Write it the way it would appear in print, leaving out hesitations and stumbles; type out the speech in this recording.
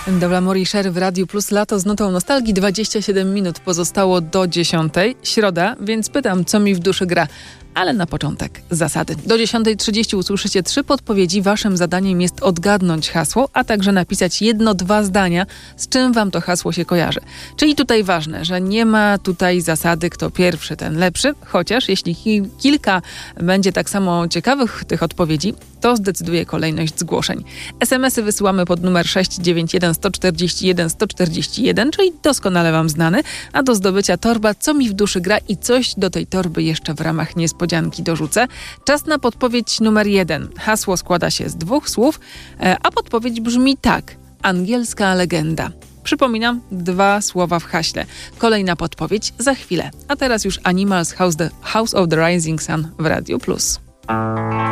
Dobra, Morisher w Radiu Plus, lato z nutą nostalgii. 27 minut pozostało do 10. Środa, więc pytam, co mi w duszy gra. Ale na początek zasady. Do 10:30 usłyszycie 3 podpowiedzi. Waszym zadaniem jest odgadnąć hasło, a także napisać 1-2 zdania, z czym wam to hasło się kojarzy. Czyli tutaj ważne, że nie ma tutaj zasady kto pierwszy, ten lepszy, chociaż jeśli kilka będzie tak samo ciekawych tych odpowiedzi, to zdecyduje kolejność zgłoszeń. SMS-y wysyłamy pod numer 691 141 141, czyli doskonale wam znany, a do zdobycia torba co mi w duszy gra i coś do tej torby jeszcze w ramach niespodzianki dorzucę. Czas na podpowiedź numer 1. Hasło składa się z 2 słów, a podpowiedź brzmi tak. Angielska legenda. Przypominam, 2 słowa w haśle. Kolejna podpowiedź za chwilę. A teraz już Animals House of the Rising Sun w Radiu Plus.